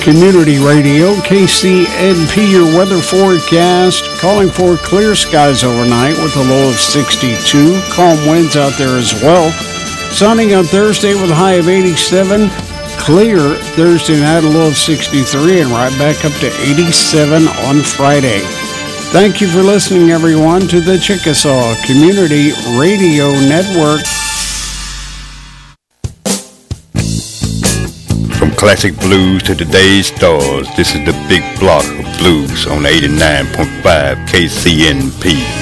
Community Radio, KCNP, your weather forecast, calling for clear skies overnight with a low of 62. Calm winds out there as well. Sunny on Thursday with a high of 87. Clear Thursday night, a low of 63, and right back up to 87 on Friday. Thank you for listening, everyone, to the Chickasaw Community Radio Network. From classic blues to today's stars, this is the Big Block of Blues on 89.5 KCNP.